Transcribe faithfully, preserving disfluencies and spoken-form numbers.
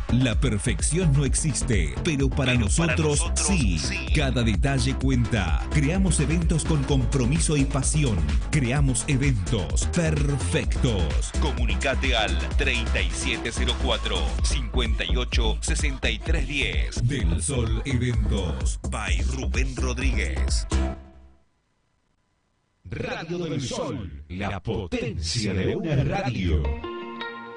La perfección no existe, pero para, pero nosotros, para nosotros sí. sí. Cada detalle cuenta. Creamos eventos con compromiso y pasión. Creamos eventos perfectos. Comunicate al treinta y siete cero cuatro, cincuenta y ocho, sesenta y tres diez. Del Sol Eventos. By Rubén Rodríguez. Radio del Sol. La potencia de una radio.